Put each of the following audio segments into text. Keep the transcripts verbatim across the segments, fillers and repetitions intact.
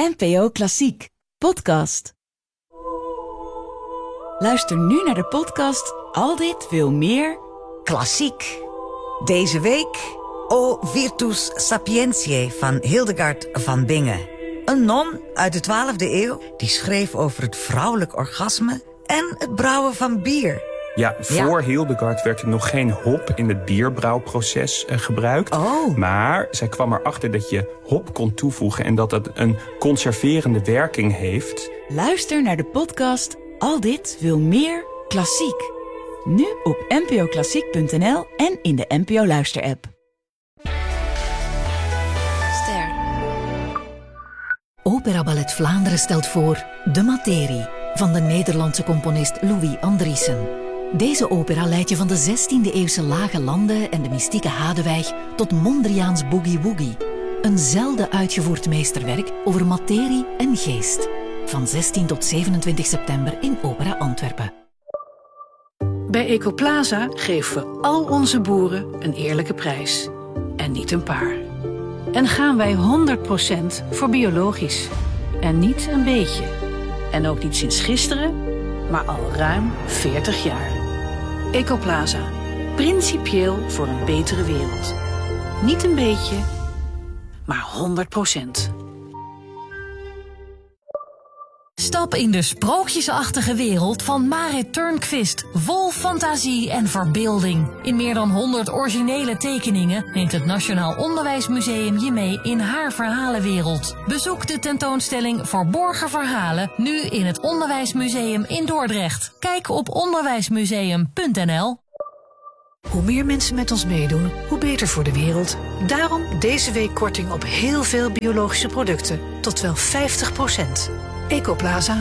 N P O Klassiek podcast. Luister nu naar de podcast Al dit veel meer Klassiek. Deze week O Virtus Sapientiae van Hildegard van Bingen. Een non uit de twaalfde eeuw die schreef over het vrouwelijk orgasme en het brouwen van bier. Ja, voor Ja. Hildegard werd er nog geen hop in het bierbrouwproces uh, gebruikt. Oh. Maar zij kwam erachter dat je hop kon toevoegen en dat dat een conserverende werking heeft. Luister naar de podcast Al dit veel meer Klassiek. Nu op n p o klassiek punt n l en in de N P O Luister-app. Ster. Opera Ballet Vlaanderen stelt voor De Materie van de Nederlandse componist Louis Andriessen. Deze opera leidt je van de zestiende-eeuwse lage landen en de mystieke Hadewijk tot Mondriaans Boogie Woogie. Een zelden uitgevoerd meesterwerk over materie en geest. Van zestien tot zevenentwintig september in Opera Antwerpen. Bij Ecoplaza geven we al onze boeren een eerlijke prijs. En niet een paar. En gaan wij honderd procent voor biologisch. En niet een beetje. En ook niet sinds gisteren, maar al ruim veertig jaar. Ecoplaza. Principieel voor een betere wereld. Niet een beetje, maar honderd procent. Stap in de sprookjesachtige wereld van Marit Turnquist. Vol fantasie en verbeelding. In meer dan honderd originele tekeningen neemt het Nationaal Onderwijsmuseum je mee in haar verhalenwereld. Bezoek de tentoonstelling Verborgen Verhalen nu in het Onderwijsmuseum in Dordrecht. Kijk op onderwijsmuseum punt n l. Hoe meer mensen met ons meedoen, hoe beter voor de wereld. Daarom deze week korting op heel veel biologische producten. Tot wel vijftig procent. Ecoplaza.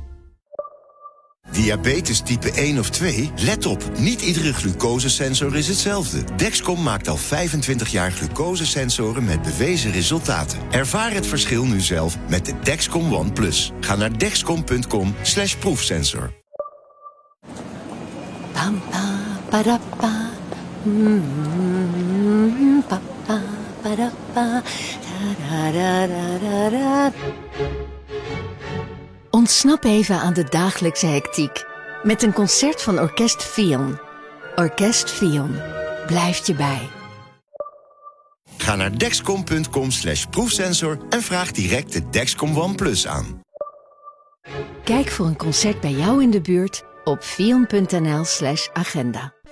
Diabetes type één of twee? Let op, niet iedere glucosesensor is hetzelfde. Dexcom maakt al vijfentwintig jaar glucosesensoren met bewezen resultaten. Ervaar het verschil nu zelf met de Dexcom One Plus. Ga naar dexcom punt com slash proefsensor. Pam, pa, para, pa. Mm, pa, pa, para, pa. Da, da, da, da, da. Ontsnap even aan de dagelijkse hectiek met een concert van Orkest Vion. Orkest Vion blijft je bij. Ga naar dexcom punt com slash proefsensor en vraag direct de Dexcom One Plus aan. Kijk voor een concert bij jou in de buurt op vion punt n l slash agenda.